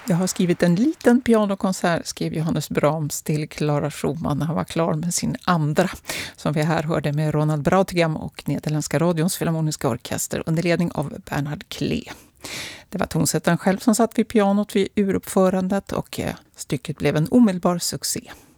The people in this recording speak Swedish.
Jag har skrivit en liten pianokonsert, skrev Johannes Brahms till Clara Schumann när han var klar med sin andra, som vi här hörde med Ronald Brautigam och Nederländska radions filharmoniska orkester under ledning av Bernhard Klee. Det var tonsättaren själv som satt vid pianot vid uruppförandet och stycket blev en omedelbar succé.